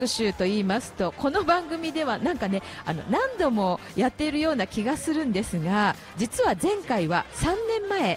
特集と言いますと、この番組ではなんかね、何度もやっているような気がするんですが、実は前回は3年前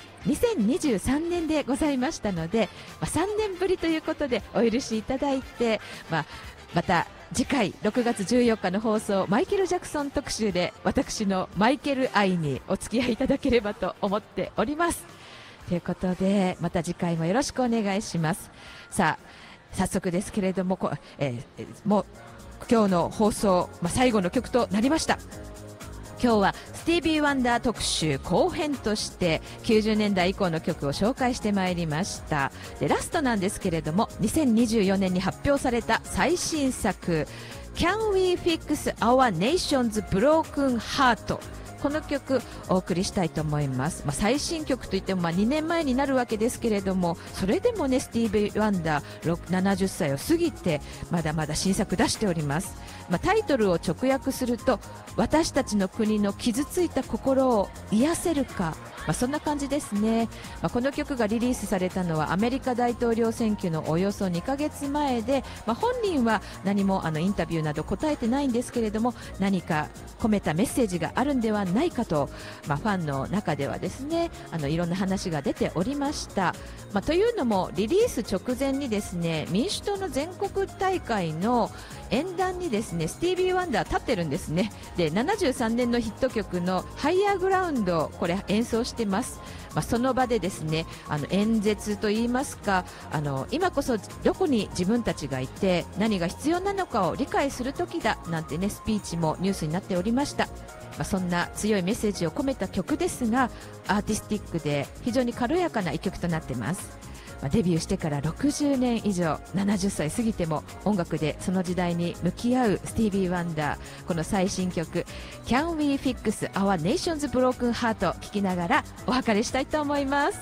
2023年でございましたので、3年ぶりということでお許しいただいて、また次回6月14日の放送マイケル・ジャクソン特集で私のマイケル愛にお付き合いいただければと思っております。ということで、また次回もよろしくお願いします。さあ、早速ですけれども、もう今日の放送、最後の曲となりました。今日はスティービー・ワンダー特集後編として90年代以降の曲を紹介してまいりました。でラストなんですけれども、2024年に発表された最新作 Can We Fix Our Nation's Broken Heart、この曲お送りしたいと思います。最新曲といっても2年前になるわけですけれども、それでもね、スティービー・ワンダー70歳を過ぎてまだまだ新作出しております。タイトルを直訳すると、私たちの国の傷ついた心を癒せるか、そんな感じですね。この曲がリリースされたのはアメリカ大統領選挙のおよそ2ヶ月前で、本人は何もインタビューなど答えてないんですけれども、何か込めたメッセージがあるんではないかと、ファンの中ではですね、いろんな話が出ておりました。というのもリリース直前にですね、民主党の全国大会の演壇にですね、スティービー・ワンダー立ってるんですね。で73年のヒット曲のハイヤーグラウンド、これ演奏してます。その場でですね、演説といいますか、今こそどこに自分たちがいて何が必要なのかを理解する時だなんてね、スピーチもニュースになっておりました。そんな強いメッセージを込めた曲ですが、アーティスティックで非常に軽やかな一曲となっています。デビューしてから60年以上、70歳過ぎても音楽でその時代に向き合うスティービー・ワンダー、この最新曲 Can We Fix Our Nation's Broken Heart 聴きながらお別れしたいと思います。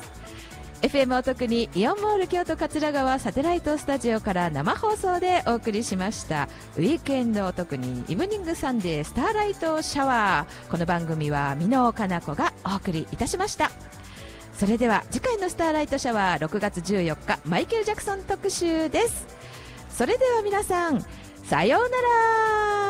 FM お得にイオンモール京都桂川サテライトスタジオから生放送でお送りしましたウィークエンドお得にイブニングサンデースターライトシャワー。この番組は箕尾かな子がお送りいたしました。それでは次回のスターライトシャワー6月14日マイケル・ジャクソン特集です。それでは皆さん、さようなら。